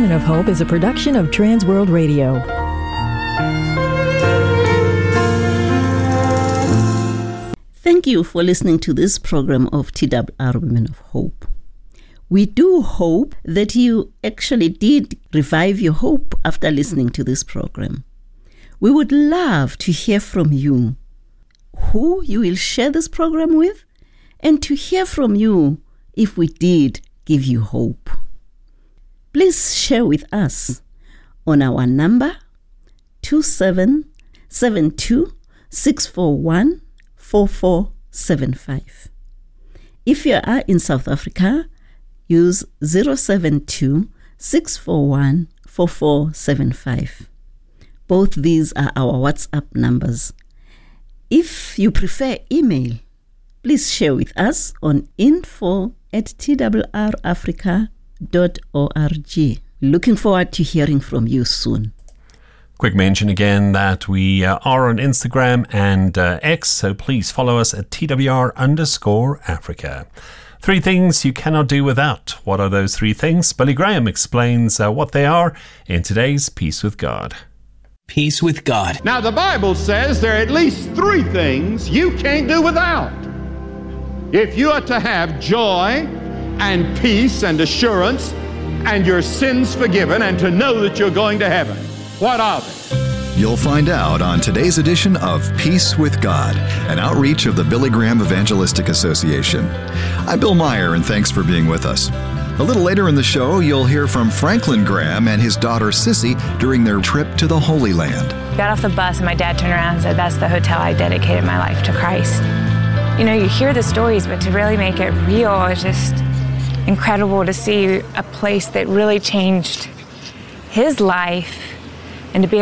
Women of Hope is a production of Trans World Radio. Thank you for listening to this program of TWR Women of Hope. We do hope that you actually did revive your hope after listening to this program. We would love to hear from you, who you will share this program with, and to hear from you if we did give you hope. Please share with us on our number 2772-641-4475. If you are in South Africa, use 072-641-4475. Both these are our WhatsApp numbers. If you prefer email, please share with us on info@twrafrica.org. Looking forward to hearing from you soon. Quick mention again that we are on Instagram and X, so please follow us at TWR_Africa. 3 things you cannot do without. What are those 3 things? Billy Graham explains what they are in today's Peace with God. Peace with God. Now, the Bible says there are at least 3 things you can't do without. If you are to have joy and peace and assurance and your sins forgiven and to know that you're going to heaven, what are they? You'll find out on today's edition of Peace with God, an outreach of the Billy Graham Evangelistic Association. I'm Bill Meyer, and thanks for being with us. A little later in the show, you'll hear from Franklin Graham and his daughter Sissy during their trip to the Holy Land. Got off the bus and my dad turned around and said, "That's the hotel I dedicated my life to Christ." You know, you hear the stories, but to really make it real is just incredible to see a place that really changed his life and to be